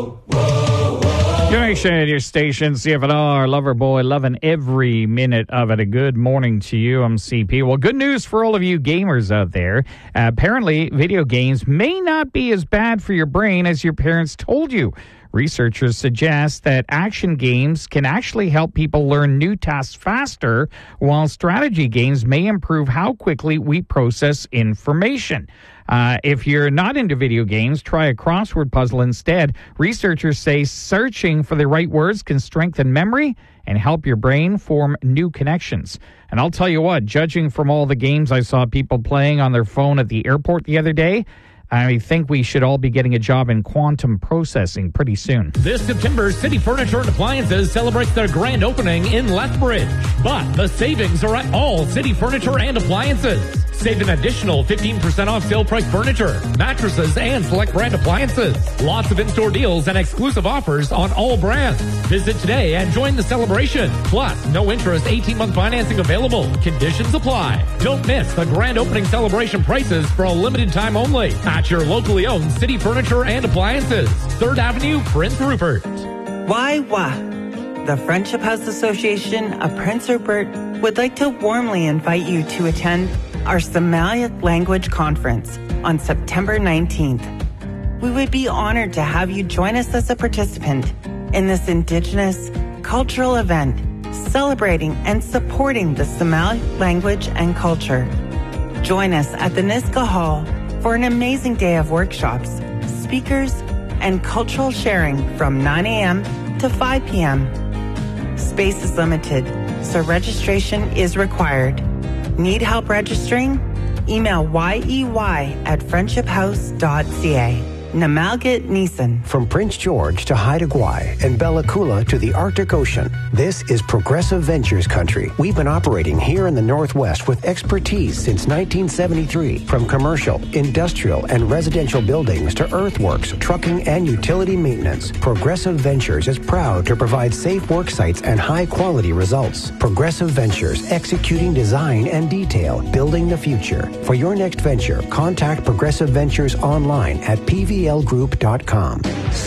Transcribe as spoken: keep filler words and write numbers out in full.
Your nation, your station, C F N R, Lover Boy, loving every minute of it. A good morning to you. I'm C P. Well, good news for all of you gamers out there. Uh, apparently, video games may not be as bad for your brain as your parents told you. Researchers suggest that action games can actually help people learn new tasks faster, while strategy games may improve how quickly we process information. Uh, if you're not into video games, try a crossword puzzle instead. Researchers say searching for the right words can strengthen memory and help your brain form new connections. And I'll tell you what, judging from all the games I saw people playing on their phone at the airport the other day, I think we should all be getting a job in quantum processing pretty soon. This September, City Furniture and Appliances celebrates their grand opening in Lethbridge. But the savings are at all City Furniture and Appliances. Save an additional fifteen percent off sale price furniture, mattresses, and select brand appliances. Lots of in-store deals and exclusive offers on all brands. Visit today and join the celebration. Plus, no interest eighteen-month financing available. Conditions apply. Don't miss the grand opening celebration prices for a limited time only at your locally owned City Furniture and Appliances. third Avenue, Prince Rupert. Why, wah. The Friendship House Association of Prince Rupert would like to warmly invite you to attend our Somali Language Conference on September nineteenth. We would be honored to have you join us as a participant in this Indigenous cultural event celebrating and supporting the Somali language and culture. Join us at the Niska Hall for an amazing day of workshops, speakers, and cultural sharing from nine a.m. to five p.m. Space is limited, so registration is required. Need help registering? Email yey at friendshiphouse dot c a. Namalgit Neeson. From Prince George to Haida Gwaii and Bella Coola to the Arctic Ocean, this is Progressive Ventures country. We've been operating here in the Northwest with expertise since nineteen seventy-three. From commercial, industrial, and residential buildings to earthworks, trucking, and utility maintenance, Progressive Ventures is proud to provide safe work sites and high-quality results. Progressive Ventures, executing design and detail, building the future. For your next venture, contact Progressive Ventures online at p v l group dot com.